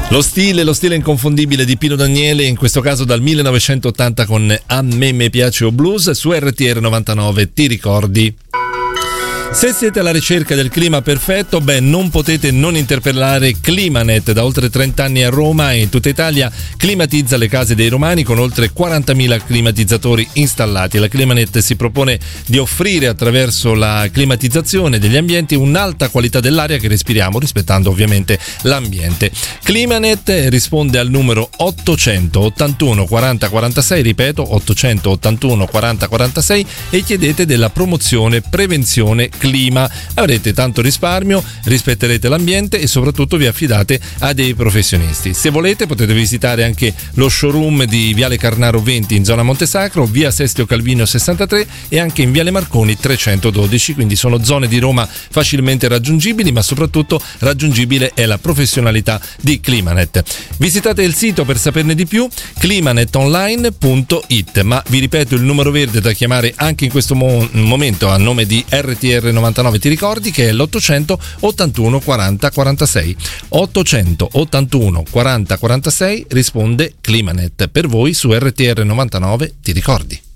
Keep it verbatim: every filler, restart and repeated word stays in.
Lo stile, lo stile inconfondibile di Pino Daniele, in questo caso dal millenovecentottanta con A me me piace o blues su R T R novantanove, ti ricordi? Se siete alla ricerca del clima perfetto, beh, non potete non interpellare Climanet. Da oltre trenta anni a Roma e in tutta Italia climatizza le case dei romani con oltre quarantamila climatizzatori installati. La Climanet si propone di offrire attraverso la climatizzazione degli ambienti un'alta qualità dell'aria che respiriamo, rispettando ovviamente l'ambiente. Climanet risponde al numero ottocentottantuno quaranta quarantasei, ripeto ottocentottantuno quaranta quarantasei, e chiedete della promozione prevenzione clima. Avrete tanto risparmio, rispetterete l'ambiente e soprattutto vi affidate a dei professionisti. Se volete potete visitare anche lo showroom di Viale Carnaro venti in zona Montesacro, via Sestio Calvino sessantatré e anche in Viale Marconi trecentododici, quindi sono zone di Roma facilmente raggiungibili, ma soprattutto raggiungibile è la professionalità di Climanet. Visitate il sito per saperne di più, climanetonline punto it, ma vi ripeto il numero verde da chiamare anche in questo mo- momento a nome di R T R novantanove, ti ricordi, che è l'ottocentottantuno quaranta quarantasei. ottocentottantuno quaranta quarantasei, risponde Climanet per voi su R T R novantanove, ti ricordi.